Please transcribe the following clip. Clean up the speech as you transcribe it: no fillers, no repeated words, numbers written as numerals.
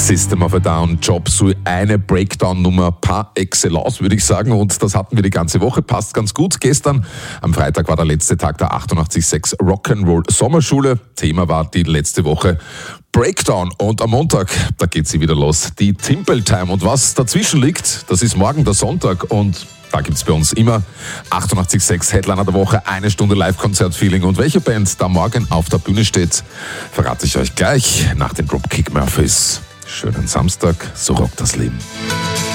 System of a Down, Job, so eine Breakdown-Nummer par excellence, würde ich sagen. Und das hatten wir die ganze Woche, passt ganz gut. Gestern, am Freitag, war der letzte Tag der 88.6 Rock'n'Roll Sommerschule. Thema war die letzte Woche Breakdown. Und am Montag, da geht sie wieder los, die Timple Time. Und was dazwischen liegt, das ist morgen der Sonntag. Und da gibt's bei uns immer 88.6 Headliner der Woche, 1 Stunde Live-Konzert-Feeling. Und welche Band da morgen auf der Bühne steht, verrate ich euch gleich nach den Dropkick Murphys. Schönen Samstag, so rockt das Leben.